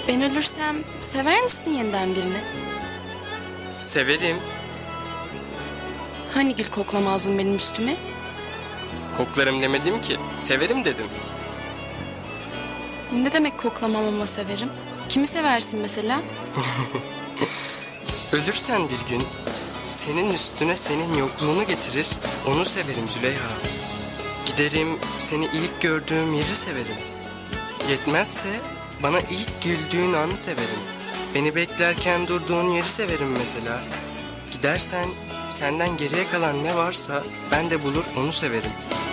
Ben ölürsem sever misin yeniden birini? Severim. Hani gül koklamazdın benim üstüme? Koklarım demedim ki. Severim dedim. Ne demek koklamam ama severim? Kimi seversin mesela? Ölürsen bir gün senin üstüne senin yokluğunu getirir, onu severim Züleyha. Giderim seni ilk gördüğüm yeri severim. Yetmezse bana ilk güldüğün anı severim. Beni beklerken durduğun yeri severim mesela. Gidersen senden geriye kalan ne varsa ben de bulur onu severim.